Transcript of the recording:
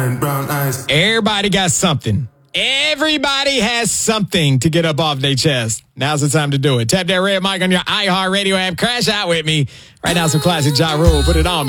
brown eyes. Everybody got something. Everybody has something to get up off their chest. Now's the time to do it. Tap that red mic on your iHeartRadio app. Crash out with me. Right now, some classic Ja Rule. Put it on.